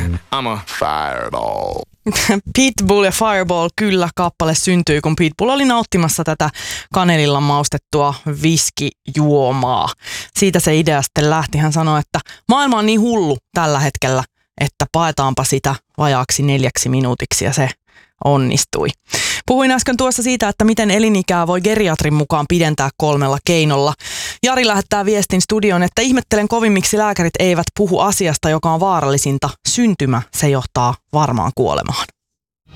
I'm a fireball. Pitbull ja Fireball kyllä kappale syntyi, kun Pitbull oli nauttimassa tätä kanelilla maustettua viskijuomaa. Siitä se idea sitten lähti. Hän sanoi, että maailma on niin hullu tällä hetkellä, että paetaanpa sitä vajaaksi 4 minuutiksi ja se onnistui. Puhuin äsken tuossa siitä, että miten elinikää voi geriatrin mukaan pidentää 3 keinolla. Jari lähettää viestin studioon, että ihmettelen kovin, miksi lääkärit eivät puhu asiasta, joka on vaarallisinta. Syntymä, se johtaa varmaan kuolemaan.